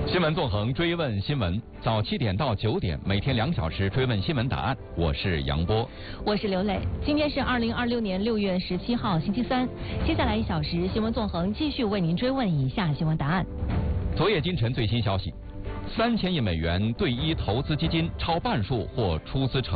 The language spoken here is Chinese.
新闻纵横追问新闻，早7点到9点，每天2小时追问新闻答案。我是杨波， 我是刘磊。今天是2026年6月17号，星期三。接下来1小时，新闻纵横继续为您追问以下新闻答案。 昨夜今晨最新消息，3000亿美元对一投资基金超半数或出资成。